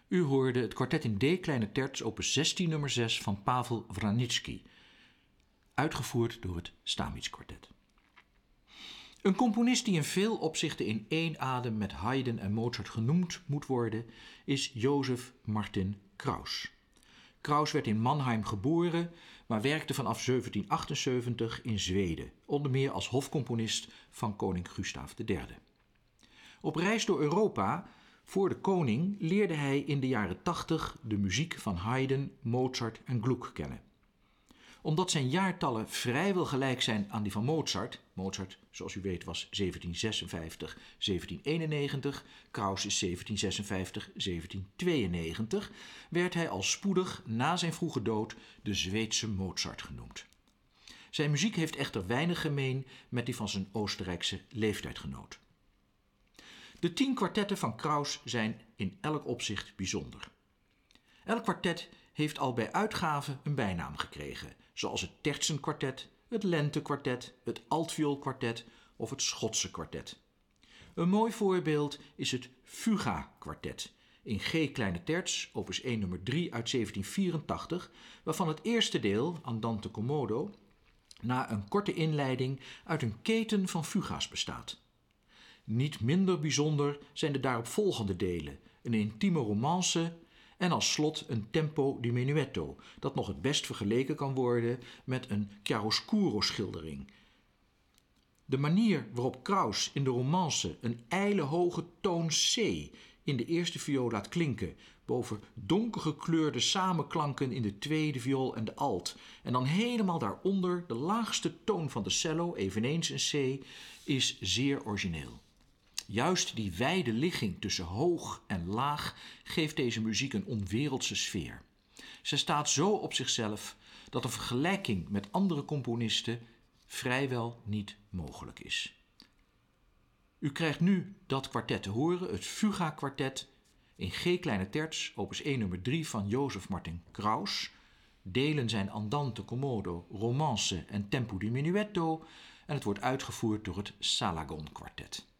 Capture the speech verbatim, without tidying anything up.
U hoorde het kwartet in D kleine terts opus zestien nummer zes van Pavel Vranitzky, uitgevoerd door het Stamitz kwartet. Een componist die in veel opzichten in één adem met Haydn en Mozart genoemd moet worden, is Joseph Martin Kraus. Kraus werd in Mannheim geboren, maar werkte vanaf zeventien achtenzeventig in Zweden, onder meer als hofcomponist van koning Gustaaf de derde. Op reis door Europa voor de koning leerde hij in de jaren tachtig de muziek van Haydn, Mozart en Gluck kennen. Omdat zijn jaartallen vrijwel gelijk zijn aan die van Mozart, Mozart, zoals u weet, was zeventien zesenvijftig zeventien eenennegentig, Kraus is zeventien zesenvijftig zeventien tweeënnegentig, werd hij al spoedig na zijn vroege dood de Zweedse Mozart genoemd. Zijn muziek heeft echter weinig gemeen met die van zijn Oostenrijkse leeftijdgenoot. De tien kwartetten van Kraus zijn in elk opzicht bijzonder. Elk kwartet heeft al bij uitgave een bijnaam gekregen, zoals het tertsenkwartet, het lentekwartet, het altvioolkwartet of het Schotse kwartet. Een mooi voorbeeld is het Fuga-kwartet in G kleine terts, opus één nummer drie uit zeventien vierentachtig, waarvan het eerste deel, Andante commodo, na een korte inleiding uit een keten van fuga's bestaat. Niet minder bijzonder zijn de daaropvolgende delen, een intieme romance en als slot een tempo di menuetto, dat nog het best vergeleken kan worden met een chiaroscuro-schildering. De manier waarop Kraus in de romance een ijlenhoge toon C in de eerste viool laat klinken, boven donkergekleurde samenklanken in de tweede viool en de alt, en dan helemaal daaronder de laagste toon van de cello, eveneens een C, is zeer origineel. Juist die wijde ligging tussen hoog en laag geeft deze muziek een onwereldse sfeer. Zij staat zo op zichzelf dat een vergelijking met andere componisten vrijwel niet mogelijk is. U krijgt nu dat kwartet te horen, het Fuga-kwartet in G kleine terts, opus één nummer drie van Joseph Martin Kraus. Delen zijn Andante commodo, Romance en Tempo di menuetto en het wordt uitgevoerd door het Salagon kwartet.